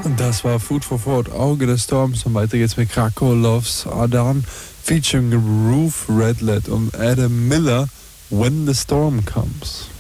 Das war Food for Thought, Auge des Storms. Und weiter geht's mit Krakow Loves Adan, featuring Ruth Redlet und Adam Miller, When the Storm Comes.